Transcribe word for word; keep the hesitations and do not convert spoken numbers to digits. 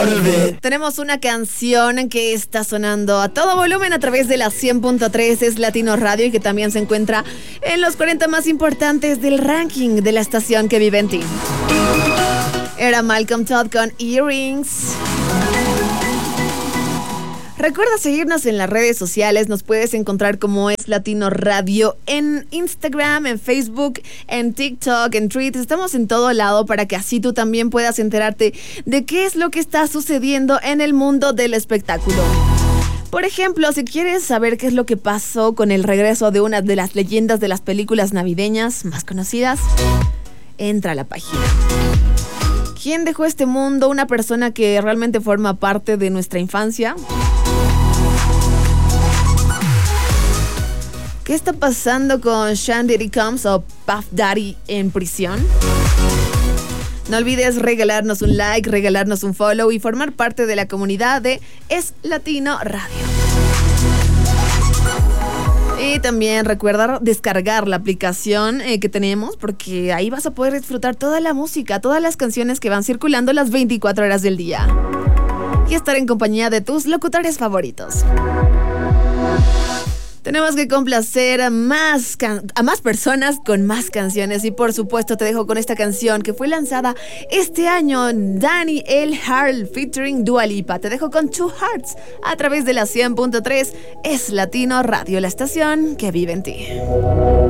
Tenemos una canción que está sonando a todo volumen a través de la cien punto tres, es Latino Radio, y que también se encuentra en los cuarenta más importantes del ranking de la estación que vive en ti. Era Malcolm Todd con Earrings. Recuerda seguirnos en las redes sociales, nos puedes encontrar como Es Latino Radio en Instagram, en Facebook, en TikTok, en Twitter. Estamos en todo lado para que así tú también puedas enterarte de qué es lo que está sucediendo en el mundo del espectáculo. Por ejemplo, si quieres saber qué es lo que pasó con el regreso de una de las leyendas de las películas navideñas más conocidas, entra a la página. ¿Quién dejó este mundo? Una persona que realmente forma parte de nuestra infancia. ¿Qué está pasando con Sean Diddy Combs o Puff Daddy en prisión? No olvides regalarnos un like, regalarnos un follow y formar parte de la comunidad de Es Latino Radio. Y también recuerda descargar la aplicación eh, que tenemos, porque ahí vas a poder disfrutar toda la música, todas las canciones que van circulando las veinticuatro horas del día. Y estar en compañía de tus locutores favoritos. Tenemos que complacer a más, can- a más personas con más canciones, y por supuesto te dejo con esta canción que fue lanzada este año, Danny L. Harl featuring Dua Lipa. Te dejo con Two Hearts a través de la cien punto tres, Es Latino Radio, la estación que vive en ti.